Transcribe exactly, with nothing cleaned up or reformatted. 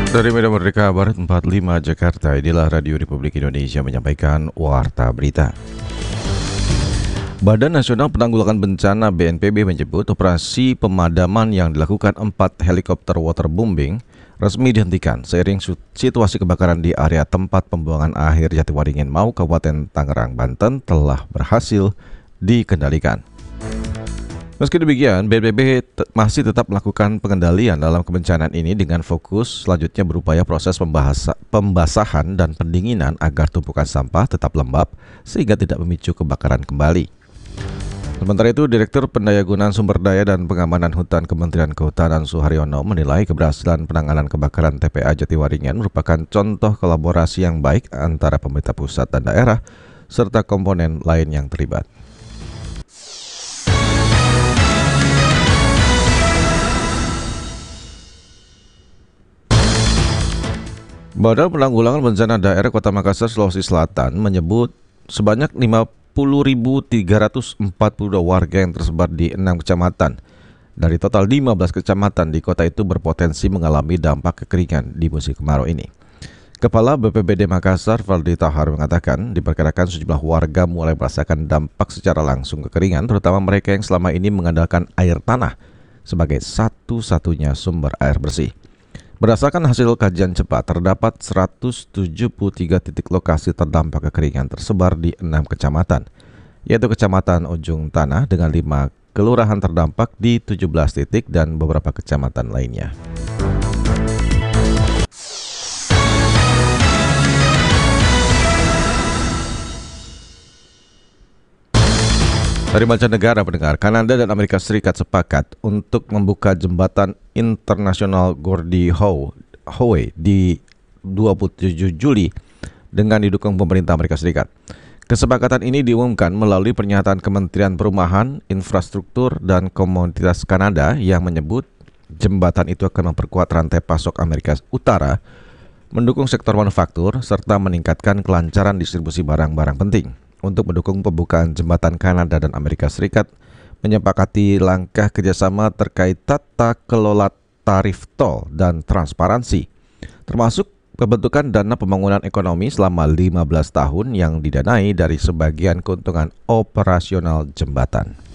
Dari Medan Merdeka Barat empat puluh lima Jakarta, inilah Radio Republik Indonesia menyampaikan Warta Berita. Badan Nasional Penanggulangan Bencana B N P B menyebut operasi pemadaman yang dilakukan empat helikopter waterbombing resmi dihentikan seiring situasi kebakaran di area tempat pembuangan akhir Jatiwaringin Mau, Kabupaten Tangerang, Banten telah berhasil dikendalikan. Meski demikian, B N P B te- masih tetap melakukan pengendalian dalam kebencanaan ini dengan fokus selanjutnya berupaya proses pembahasa- pembasahan dan pendinginan agar tumpukan sampah tetap lembab sehingga tidak memicu kebakaran kembali. Sementara itu, Direktur Pendayagunaan Sumber Daya dan Pengamanan Hutan Kementerian Kehutanan Suharyono menilai keberhasilan penanganan kebakaran T P A Jatiwaringin merupakan contoh kolaborasi yang baik antara pemerintah pusat dan daerah serta komponen lain yang terlibat. Badan Penanggulangan Bencana Daerah Kota Makassar, Sulawesi Selatan menyebut sebanyak lima puluh ribu tiga ratus empat puluh dua warga yang tersebar di enam kecamatan. Dari total lima belas kecamatan di kota itu berpotensi mengalami dampak kekeringan di musim kemarau ini. Kepala B P B D Makassar, Valdi Tahar, mengatakan diperkirakan sejumlah warga mulai merasakan dampak secara langsung kekeringan, terutama mereka yang selama ini mengandalkan air tanah sebagai satu-satunya sumber air bersih. Berdasarkan hasil kajian cepat, terdapat seratus tujuh puluh tiga titik lokasi terdampak kekeringan tersebar di enam kecamatan, yaitu Kecamatan Ujung Tanah dengan lima kelurahan terdampak di tujuh belas titik dan beberapa kecamatan lainnya. Dari mancanegara, pendengar, Kanada dan Amerika Serikat sepakat untuk membuka jembatan internasional Gordie Howe di dua puluh tujuh Juli dengan didukung pemerintah Amerika Serikat. Kesepakatan ini diumumkan melalui pernyataan Kementerian Perumahan, Infrastruktur, dan Komoditas Kanada yang menyebut jembatan itu akan memperkuat rantai pasok Amerika Utara, mendukung sektor manufaktur, serta meningkatkan kelancaran distribusi barang-barang penting. Untuk mendukung pembukaan jembatan, Kanada dan Amerika Serikat menyepakati langkah kerjasama terkait tata kelola tarif tol dan transparansi, termasuk pembentukan dana pembangunan ekonomi selama lima belas tahun yang didanai dari sebagian keuntungan operasional jembatan.